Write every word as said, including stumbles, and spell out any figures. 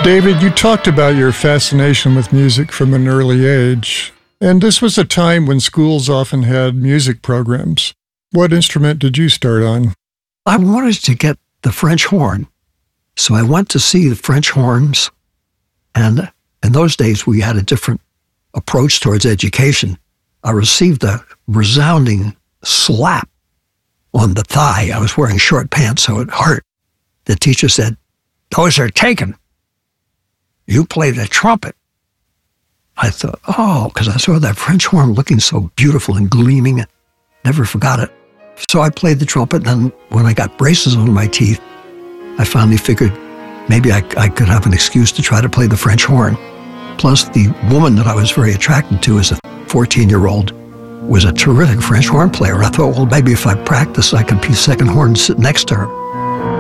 David, you talked about your fascination with music from an early age, and this was a time when schools often had music programs. What instrument did you start on? I wanted to get the French horn, so I went to see the French horns, and in those days we had a different approach towards education. I received a resounding slap on the thigh. I was wearing short pants, so it hurt. The teacher said, "Those are taken. You play the trumpet." I thought, oh, because I saw that French horn looking so beautiful and gleaming. Never forgot it. So I played the trumpet, and then when I got braces on my teeth, I finally figured maybe I, I could have an excuse to try to play the French horn. Plus, the woman that I was very attracted to as a fourteen-year-old was a terrific French horn player. I thought, well, maybe if I practice, I could be second horn and sit next to her.